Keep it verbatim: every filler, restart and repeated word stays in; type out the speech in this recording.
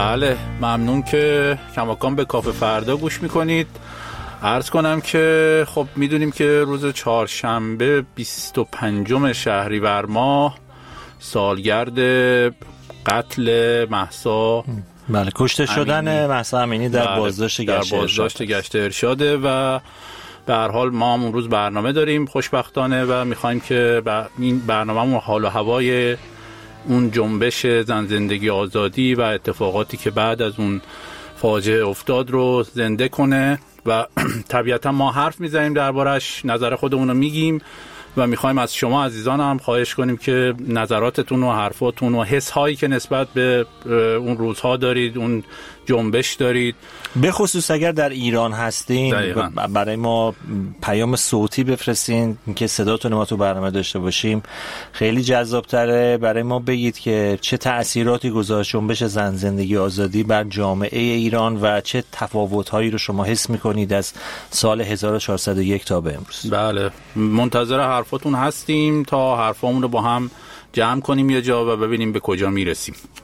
بله، ممنون که کماکان به کافه فردا گوش میکنید. عرض کنم که خب میدونیم که روز چهارشنبه بیست و پنجم شهریور ماه سالگرد قتل مهسا بله کشته شدن مهسا امینی در بله بازداشت در گشت بازداشت گشت ارشاده و به هر حال ما هم اون روز برنامه داریم خوشبختانه و میخوایم که این برنامه‌مون حال و هوای اون جنبش زن زندگی آزادی و اتفاقاتی که بعد از اون فاجعه افتاد رو زنده کنه و طبیعتا ما حرف میزنیم دربارش، نظر خودمون رو میگیم و میخوایم از شما عزیزان هم خواهش کنیم که نظراتتون و حرفاتون و حس هایی که نسبت به اون روزها دارید، اون جنبش دارید، به خصوص اگر در ایران هستین دقیقا. برای ما پیام صوتی بفرستین که صداتون ما تو برنامه داشته باشیم، خیلی جذاب تره. برای ما بگید که چه تأثیراتی گذاشت جنبش زن زندگی آزادی بر جامعه ایران و چه تفاوت‌هایی رو شما حس می‌کنید از سال هزار و چهارصد و یک تا به امروز. بله، منتظر حرفاتون هستیم تا حرفامون رو با هم جمع کنیم یه جا و ببینیم به کجا میرسیم.